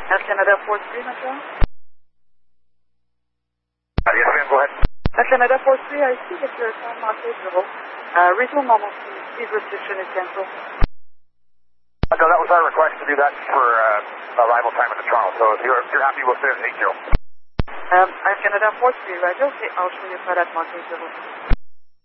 Air Canada 43, Metro. Yes, ma'am, go ahead. Air Canada 43, I see that your time market zero. Regional normal speed restriction is cancelled. No, that was our request to do that for arrival time in the Toronto. So if you're happy, we'll stay at 8-0. Air Canada 43, Roger. Okay, I'll show you for that market zero.